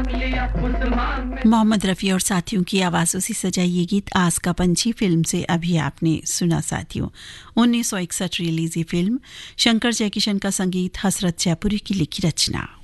मोहम्मद रफ़ी और साथियों की आवाज़ों से सजा ये गीत आस का पंछी फिल्म से अभी आपने सुना साथियों। 1961 रिलीज ये फिल्म शंकर जयकिशन का संगीत, हसरत जयपुरी की लिखी रचना।